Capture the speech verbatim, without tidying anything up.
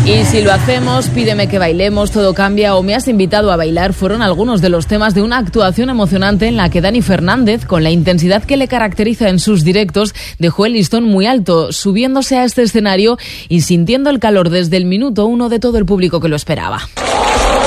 Y si lo hacemos, pídeme que bailemos, todo cambia o me has invitado a bailar fueron algunos de los temas de una actuación emocionante en la que Dani Fernández, con la intensidad que le caracteriza en sus directos, dejó el listón muy alto, subiéndose a este escenario y sintiendo el calor desde el minuto uno de todo el público que lo esperaba.